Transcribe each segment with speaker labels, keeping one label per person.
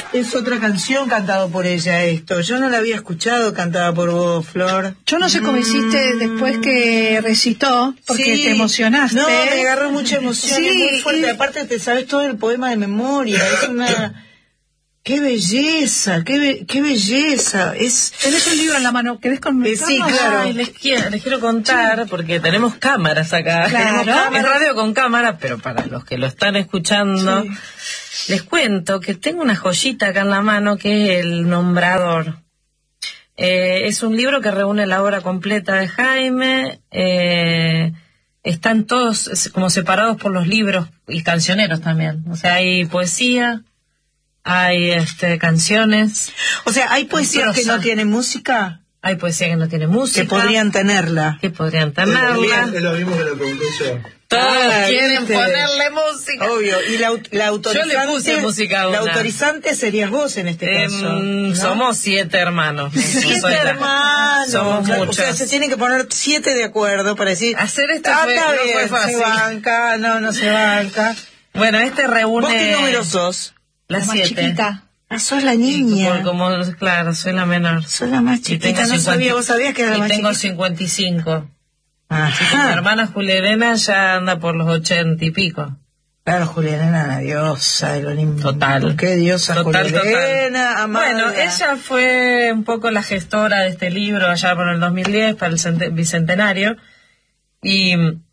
Speaker 1: Es otra canción cantada por ella esto. Yo no la había escuchado cantada por vos, Flor.
Speaker 2: Yo no sé cómo hiciste después que recitó, porque
Speaker 1: Sí.
Speaker 2: te emocionaste.
Speaker 1: No, me agarró mucha emoción,
Speaker 2: Sí,
Speaker 1: es muy fuerte. Aparte te sabes todo el poema de memoria. Es una... ¡Qué belleza! ¡Qué belleza!
Speaker 2: Tenés un libro en la mano, ¿querés comentarnos?
Speaker 1: Sí, claro.
Speaker 3: Ay, les quiero contar, porque tenemos cámaras acá.
Speaker 2: Claro.
Speaker 3: Tenemos cámaras. Es radio con cámara, pero para los que lo están escuchando, les cuento que tengo una joyita acá en la mano que es El Nombrador. Es un libro que reúne la obra completa de Jaime. Están todos como separados por los libros y cancioneros también. O sea, hay poesía, hay canciones.
Speaker 1: O sea, ¿hay poesías que no tienen música?
Speaker 3: Hay poesía que no tiene música.
Speaker 1: Que podrían tenerla.
Speaker 3: Que podrían tenerla.
Speaker 4: Es lo mismo que lo pregunté yo.
Speaker 3: Todos quieren
Speaker 1: ¿viste?
Speaker 3: ponerle música.
Speaker 1: Obvio. Y la autorizante...
Speaker 3: Yo le puse música a una.
Speaker 1: La autorizante serías vos en este caso, ¿no?
Speaker 3: Somos 7 hermanos.
Speaker 1: 7
Speaker 3: Soy la-
Speaker 1: hermanos.
Speaker 3: Somos muchos.
Speaker 1: O sea, se tienen que poner 7 de acuerdo para decir...
Speaker 3: Hacer esto
Speaker 1: está
Speaker 3: no
Speaker 1: bien,
Speaker 3: fue fácil.
Speaker 1: se banca, no se banca.
Speaker 3: Bueno, reúne...
Speaker 1: ¿Vos qué número sos?
Speaker 3: La
Speaker 2: más
Speaker 3: 7.
Speaker 2: chiquita.
Speaker 1: Ah, sos la niña.
Speaker 3: Claro, soy la menor.
Speaker 1: Sos la más
Speaker 3: Y
Speaker 1: chiquita,
Speaker 3: tengo
Speaker 1: no sabía, vos sabías que era la
Speaker 3: y
Speaker 1: más
Speaker 3: tengo
Speaker 1: chiquita.
Speaker 3: 55.
Speaker 1: Ajá.
Speaker 3: Mi hermana Julia Elena ya anda por los 80 y pico.
Speaker 1: Claro, Juliana, una diosa del Olimpo.
Speaker 3: Total.
Speaker 1: Qué diosa
Speaker 3: Total.
Speaker 1: Juliana, amada.
Speaker 3: Bueno, ella fue un poco la gestora de este libro allá por el 2010, para el bicentenario. Y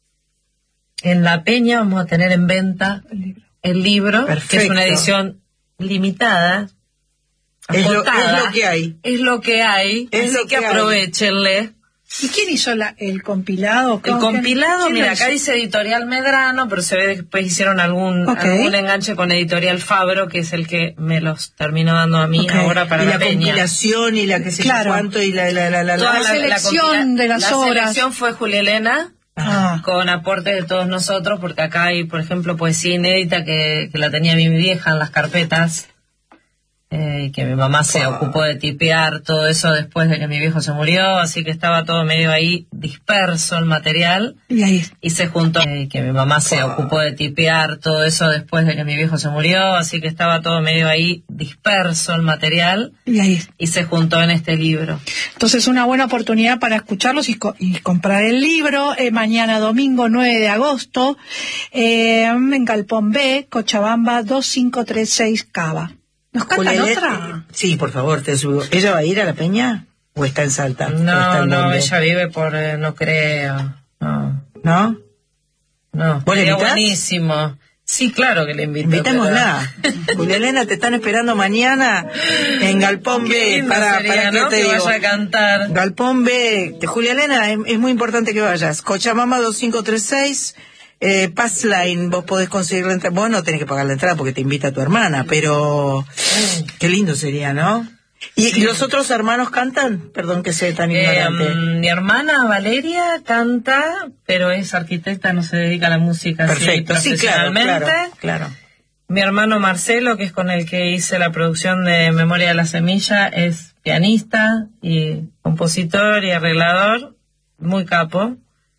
Speaker 3: en La Peña vamos a tener en venta el libro,
Speaker 1: Perfecto.
Speaker 3: que es una edición limitada.
Speaker 1: Es lo
Speaker 3: acotada.
Speaker 1: que hay.
Speaker 3: Es lo que hay.
Speaker 1: Es
Speaker 3: así
Speaker 1: lo
Speaker 3: que
Speaker 1: que hay.
Speaker 3: aprovechenle.
Speaker 2: ¿Y quién hizo el compilado?
Speaker 3: El compilado,
Speaker 2: ¿Quién
Speaker 3: mira,
Speaker 2: lo
Speaker 3: acá
Speaker 2: hizo?
Speaker 3: dice Editorial Medrano, pero se ve que después hicieron algún enganche con Editorial Fabro, que es el que me los terminó dando a mí ahora para
Speaker 1: y
Speaker 3: La
Speaker 1: la
Speaker 3: Peña.
Speaker 1: compilación y la que sé yo
Speaker 2: Claro.
Speaker 1: cuánto y la
Speaker 3: Toda
Speaker 2: selección de las
Speaker 3: la
Speaker 2: obras.
Speaker 3: selección fue Julia Elena, con aporte de todos nosotros, porque acá hay, por ejemplo, poesía inédita que la tenía mi vieja en las carpetas, que mi mamá se ocupó de tipear todo eso después de que mi viejo se murió, así que estaba todo medio ahí disperso el material.
Speaker 2: Y ahí.
Speaker 3: Y se juntó, que mi mamá se ocupó de tipear todo eso después de que mi viejo se murió, así que estaba todo medio ahí disperso el material.
Speaker 2: Y ahí.
Speaker 3: Y se juntó en este libro.
Speaker 2: Entonces, una buena oportunidad para escucharlos y comprar el libro. Mañana domingo 9 de agosto, en Galpón B, Cochabamba 2536 Cava. ¿Nos cantan otra?
Speaker 1: Sí, por favor, te subo. ¿Ella va a ir a La Peña o está en Salta? ¿Está
Speaker 3: No,
Speaker 1: en
Speaker 3: no,
Speaker 1: dónde?
Speaker 3: ella vive por, no creo, no.
Speaker 1: ¿No?
Speaker 3: No,
Speaker 1: ¿Vos le
Speaker 3: sería
Speaker 1: invitás?
Speaker 3: buenísimo. Sí, claro que le invito.
Speaker 1: Invitémosla. Julia Elena, te están esperando mañana en Galpón
Speaker 3: Qué
Speaker 1: B.
Speaker 3: lindo
Speaker 1: Para
Speaker 3: sería,
Speaker 1: que
Speaker 3: ¿no?
Speaker 1: te
Speaker 3: Que
Speaker 1: digo.
Speaker 3: vaya a cantar.
Speaker 1: Galpón B. Julia Elena, es muy importante que vayas. Cochabamba 2536. Passline, vos podés conseguir la entrada. Vos no tenés que pagar la entrada porque te invita tu hermana, pero qué lindo sería, ¿no? ¿Y los otros hermanos cantan? Perdón que sea tan ignorante.
Speaker 3: Mi hermana Valeria canta, pero es arquitecta, no se dedica a la música.
Speaker 1: Perfecto,
Speaker 3: así,
Speaker 1: sí, claro,
Speaker 3: profesionalmente.
Speaker 1: claro.
Speaker 3: Mi hermano Marcelo, que es con el que hice la producción de Memoria de la Semilla, es pianista y compositor y arreglador, muy capo.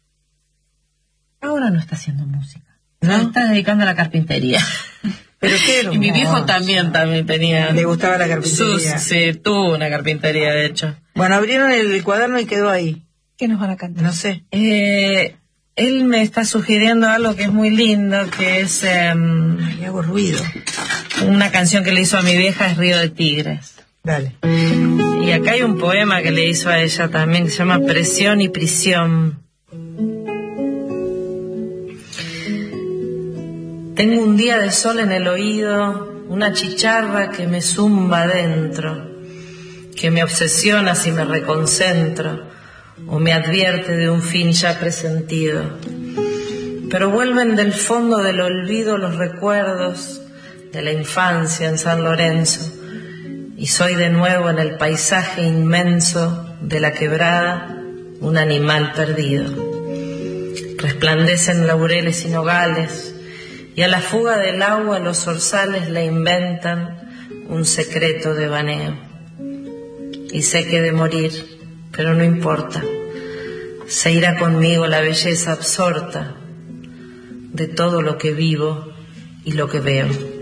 Speaker 3: Ahora no está haciendo música,
Speaker 1: ¿No?
Speaker 3: está dedicando a la carpintería.
Speaker 1: Pero qué hermoso.
Speaker 3: Y mi viejo también tenía...
Speaker 1: Le gustaba la carpintería.
Speaker 3: Sí, tuvo una carpintería, de hecho.
Speaker 1: Bueno, abrieron el cuaderno y quedó ahí.
Speaker 2: ¿Qué nos van a cantar?
Speaker 1: No sé.
Speaker 3: Él me está sugiriendo algo que es muy lindo, que es
Speaker 1: Y hago ruido.
Speaker 3: una canción que le hizo a mi vieja, es Río de Tigres.
Speaker 1: Dale.
Speaker 3: Y acá hay un poema que le hizo a ella también, que se llama Presión y Prisión. Tengo un día de sol en el oído, una chicharra que me zumba adentro, que me obsesiona si me reconcentro, o me advierte de un fin ya presentido. Pero vuelven del fondo del olvido los recuerdos de la infancia en San Lorenzo, y soy de nuevo en el paisaje inmenso de la quebrada un animal perdido. Resplandecen laureles y nogales, y a la fuga del agua los zorzales le inventan un secreto de baneo. Y sé que he de morir, pero no importa, se irá conmigo la belleza absorta de todo lo que vivo y lo que veo.